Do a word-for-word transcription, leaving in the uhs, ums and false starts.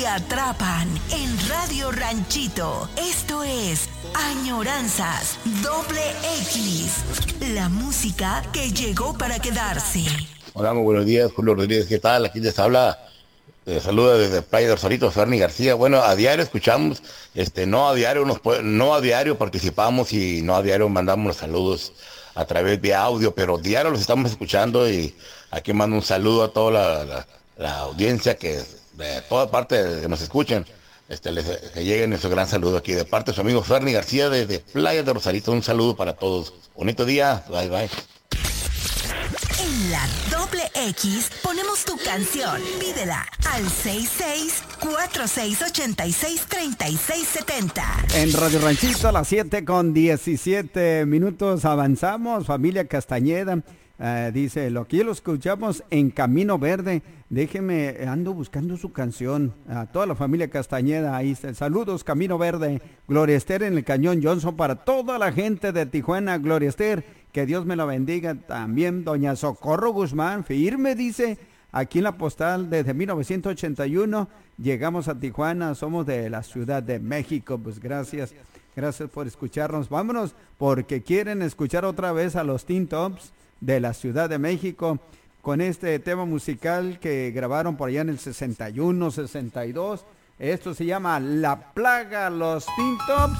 te atrapan en Radio Ranchito. Esto es Añoranzas Doble X, la música que llegó para quedarse. Hola, muy buenos días, Julio Rodríguez, ¿qué tal? Aquí les habla, les saluda desde Playa de Rosarito, Ferni García. Bueno, a diario escuchamos, este, no a diario nos no a diario participamos y no a diario mandamos los saludos a través de audio, pero diario los estamos escuchando y aquí mando un saludo a toda la, la, la audiencia que de toda parte que nos escuchen. Este, les, que lleguen nuestro gran saludo aquí de parte de su amigo Ferni García desde Playa de Rosarito. Un saludo para todos. Bonito día. Bye, bye. En la Doble X ponemos tu canción. Pídela al seis seis cuatro seis ocho seis tres seis siete cero. En Radio Ranchito a las siete con diecisiete minutos avanzamos. Familia Castañeda. Uh, dice, lo que lo escuchamos en Camino Verde. Déjeme, ando buscando su canción. A toda la familia Castañeda, ahí está. Saludos, Camino Verde. Gloria Esther en el Cañón Johnson para toda la gente de Tijuana. Gloria Esther, que Dios me la bendiga. También doña Socorro Guzmán, firme, dice, aquí en la postal desde mil novecientos ochenta y uno. Llegamos a Tijuana, somos de la Ciudad de México. Pues gracias, gracias por escucharnos. Vámonos, porque quieren escuchar otra vez a los Teen Tops de la Ciudad de México, con este tema musical que grabaron por allá en el sesenta y uno, sesenta y dos. Esto se llama La Plaga, los Teen Tops.